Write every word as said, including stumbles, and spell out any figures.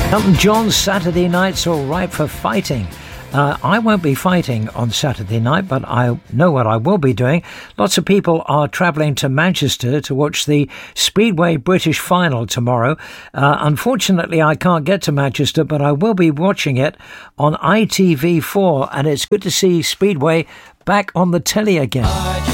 Elton John's Saturday night's all right for fighting. Uh, I won't be fighting on Saturday night, but I know what I will be doing. Lots of people are travelling to Manchester to watch the Speedway British final tomorrow. Uh, unfortunately, I can't get to Manchester, but I will be watching it on I T V four, and it's good to see Speedway back on the telly again.